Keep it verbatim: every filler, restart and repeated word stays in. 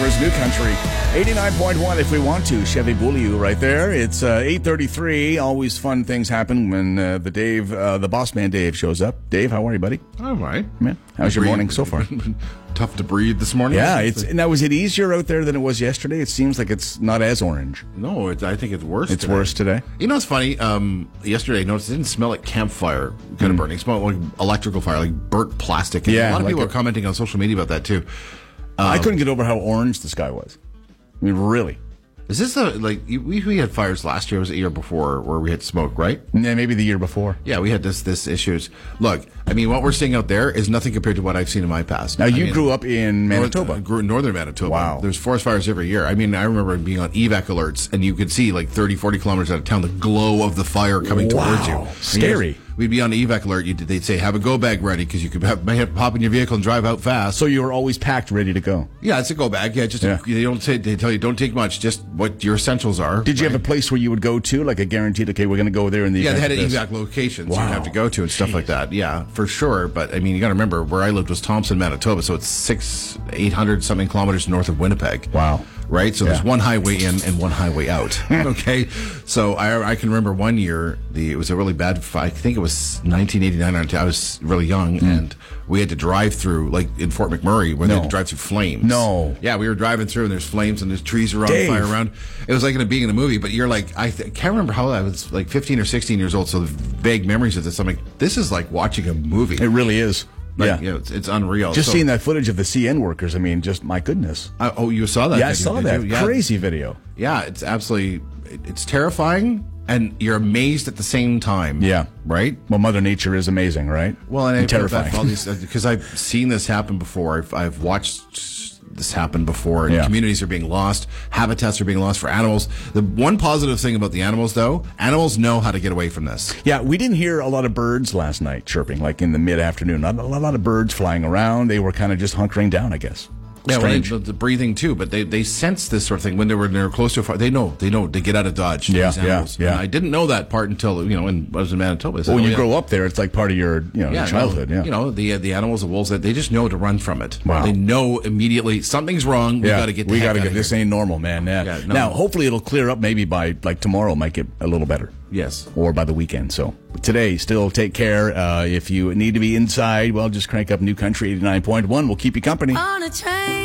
Where's New Country? eighty-nine point one if we want to. Chevy Beaulieu right there. It's uh, eight thirty-three. Always fun things happen when uh, the Dave, uh, the boss man Dave shows up. Dave, how are you, buddy? All right. Man, how's your Breathe. morning so far? Tough to breathe this morning. Yeah, it's now was it easier out there than it was yesterday? It seems like it's not as orange. No, it, I think it's worse It's today. worse today. You know what's funny? Um, yesterday I noticed it didn't smell like campfire kind Mm. of burning. It smelled like electrical fire, like burnt plastic. And Yeah, a lot of like people a- are commenting on social media about that too. I couldn't get over how orange the sky was. I mean, really. Is this a, like, you- we, we had fires last year, was it the year before, where we had smoke, right? Yeah, maybe the year before. Yeah, we had this, this issues. Look, I mean, what we're seeing out there is nothing compared to what I've seen in my past. Now, I you mean, grew up in Manitoba. I grew in northern Manitoba. Wow. There's forest fires every year. I mean, I remember being on evac alerts, and you could see like thirty, forty kilometers out of town the glow of the fire coming Wow. towards you. Scary. And yes, we'd be on the evac alert. You'd, they'd say, have a go bag ready, because you could have, may have, hop in your vehicle and drive out fast. So you were always packed, ready to go. Yeah, it's a go bag. Yeah, just Yeah. they don't say, they tell you don't take much, just what your essentials are. Did you right? have a place where you would go to, like a guaranteed, okay, we're going to go there in the Yeah, they had event an of this? evac locations Wow. you'd have to go to and stuff like that. Yeah, for sure. But I mean, you got to remember where I lived was Thompson, Manitoba, so it's six, eight hundred something kilometers north of Winnipeg. Wow. Right, so Yeah. there's one highway in and one highway out. Okay, so I I can remember one year the it was a really bad. I think it was nineteen eighty-nine. I was really young, Mm. and we had to drive through, like in Fort McMurray, where they No. had to drive through flames. No. Yeah, we were driving through, and there's flames, and there's trees are on Dave. fire around. It was like in a being in a movie, but you're like, I th- can't remember how I was, like fifteen or sixteen years old, so the vague memories of this. I'm like, this is like watching a movie. It really is. Like, yeah. you know, it's, it's unreal. Just So- seeing that footage of the C N workers, I mean, just my goodness. I, oh, you saw that? Yeah, I video, saw did that. you? Yeah. Crazy video. Yeah, it's absolutely, it- it's terrifying, and you're amazed at the same time. Yeah. Right? Well, Mother Nature is amazing, right? Well, and, I feel bad terrifying. for all these, because I've seen this happen before. I've, I've watched this happen before, and Yeah. communities are being lost, habitats are being lost for animals. The one positive thing about the animals, though, animals know how to get away from this. Yeah, we didn't hear a lot of birds last night chirping, like in the mid-afternoon. Not a lot of birds flying around. They were kind of just hunkering down, I guess. Yeah, well, they, Strange. the, the breathing too, but they, they sense this sort of thing when they were they're close to a fire. They know they know they get out of dodge. Yeah, these yeah, animals. yeah. And I didn't know that part until you know when I was in Manitoba. I said, Well, when oh, you yeah. grow up there, it's like part of your, you know, Yeah, your childhood. no, Yeah. You know, the the animals, the wolves, they just know to run from it. Wow. They know immediately something's wrong. We yeah, got to get. The we heck got to out get of this. here. Ain't normal, man. Yeah. Yeah, no. Now, hopefully, it'll clear up. Maybe by like tomorrow, might get a little better. Yes. Or by the weekend. So but today, still take care. Uh, if you need to be inside, well, just crank up New Country eighty-nine point one. We'll keep you company. On a train.